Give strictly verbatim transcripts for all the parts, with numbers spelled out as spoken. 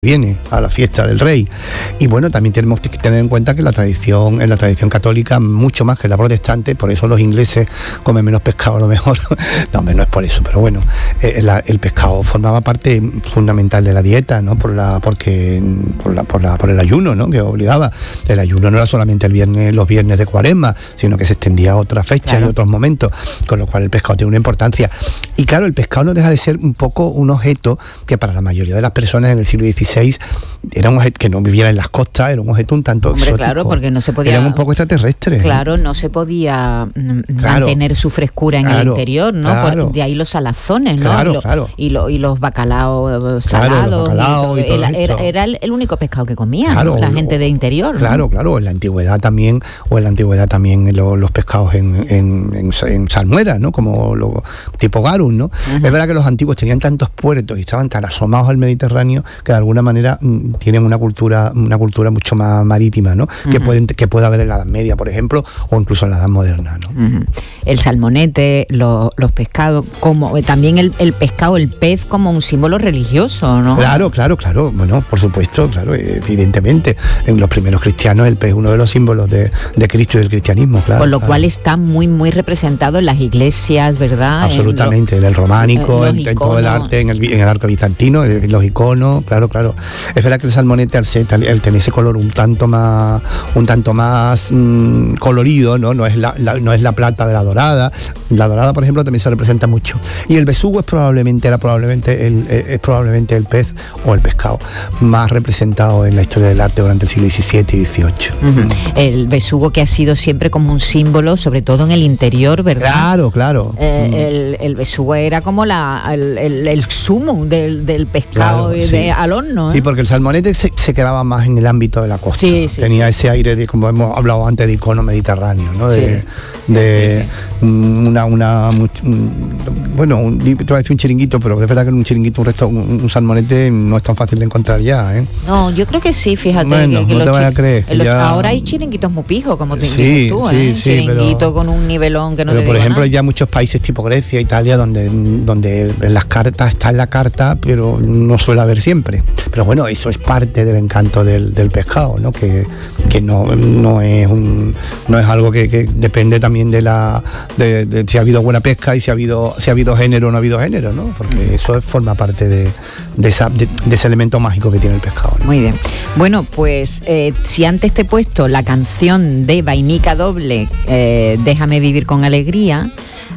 viene a la fiesta del rey. Y bueno, también tenemos que tener en cuenta que la tradición, en la tradición católica, mucho más que la protestante, por eso los ingleses comen menos pescado a lo mejor. No, no es por eso, pero bueno, eh, la, el pescado formaba parte fundamental de la dieta, ¿no? Por la, porque, por la, por la, por el ayuno, ¿no? Que obligaba. El ayuno no era solamente el viernes, los viernes de Cuaresma, sino que se extendía a otras fechas, claro, y otros momentos, con lo cual el pescado tiene una importancia. Y claro, el pescado no deja de ser un poco un objeto que para la mayoría de las personas en el siglo dieciséis era un objeto que no viviera en las costas, era un objeto un tanto Hombre, exótico. Claro, porque no se podía... Eran un poco extraterrestres. Claro, no se podía claro, mantener su frescura en claro, el interior, ¿no? Claro. Por, de ahí los salazones, ¿no? Claro, y, lo, claro. y, lo, y los bacalaos salados. Claro, los bacalaos y todo, y todo era, era, era el, el único pescado que comía, claro, ¿no? La gente de interior. Claro, ¿no? claro. En la antigüedad también, o en la antigüedad también los, los pescados en, en, en, en salmuera, ¿no? Como lo, tipo garum, ¿no? Uh-huh. Es verdad que los antiguos tenían tantos puertos y estaban tan asomados al Mediterráneo que de alguna manera mm, tienen una cultura, una cultura mucho más marítima, ¿no? Uh-huh. Que pueden, que puede haber en la Edad Media, por ejemplo, o incluso en la Edad Moderna, ¿no? Uh-huh. El salmonete, lo, los pescados, como también el, el pescado, el pez como un símbolo religioso, ¿no? Claro, claro, claro. Bueno, por supuesto, claro, evidentemente. En los primeros cristianos el pez es uno de los símbolos de, de Cristo y del cristianismo, claro. Con lo claro. cual está muy, muy representado en las iglesias, ¿verdad? Absolutamente, en, lo, en el románico, en, en todo el arte, en el, en el arco bizantino, en los iconos, claro, claro. Es verdad que el salmonete, al, ser, al tener ese color un tanto más, un tanto más mmm, colorido, ¿no? No es la, la, no es la plata de la dorada. La dorada, por ejemplo, también se representa mucho. Y el besugo es probablemente, era probablemente el, es probablemente el pez o el pescado más representado en la historia del arte durante el siglo diecisiete y dieciocho. Uh-huh. El besugo que ha sido siempre como un símbolo, sobre todo en el interior, ¿verdad? Claro, claro. Eh, mm. el, el besugo era como la, el, el, el zumo del, del pescado, claro, de, sí, al horno, ¿eh? Sí, porque el salmonete se, se quedaba más en el ámbito de la costa. Sí, sí, tenía sí. ese aire de, como hemos hablado antes, de icono mediterráneo, ¿no? De, sí. de sí, sí. una, una un, bueno, un, te voy a decir un chiringuito, pero es verdad que en un chiringuito, un resto, un, un salmonete no es tan fácil de encontrar ya, ¿eh? No, yo creo que sí, fíjate. Bueno, que, que no los te vayas a creer. Los, ya... Ahora hay chiringuitos muy pijos, como te sí, dices tú, sí, ¿eh? Sí, chiringuito pero, con un nivelón que no pero te por digo ejemplo, nada. hay ya muchos países tipo Grecia, Italia, donde, donde en las cartas está en la carta, pero no suele haber siempre. Pero bueno, eso es parte del encanto del, del pescado, ¿no? Que, que no, no es un, no es algo que, que depende también de la de, de si ha habido buena pesca y si ha habido si ha habido género o no ha habido género, ¿no? Porque eso forma parte de, de, esa, de, de ese elemento mágico que tiene el pescado, ¿no? Muy bien. Bueno, pues eh, si antes te he puesto la canción de Vainica Doble, eh, Déjame vivir con alegría,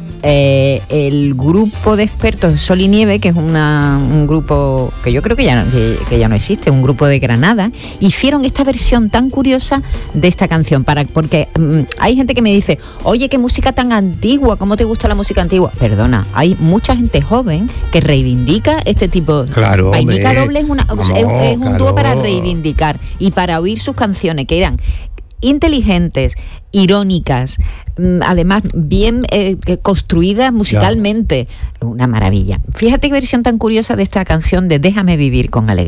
Eh, el grupo de expertos Sol y Nieve, que es una, un grupo que yo creo que ya, que, que ya no existe, un grupo de Granada, hicieron esta versión tan curiosa de esta canción, para, porque um, hay gente que me dice, oye, qué música tan antigua, ¿cómo te gusta la música antigua? Perdona, hay mucha gente joven que reivindica este tipo. Claro, Vainica Doble es, una, vamos, es, es un claro. dúo para reivindicar y para oír sus canciones, que eran inteligentes, irónicas, además bien eh, construidas musicalmente. Ya. Una maravilla. Fíjate qué versión tan curiosa de esta canción de Déjame vivir con alegría.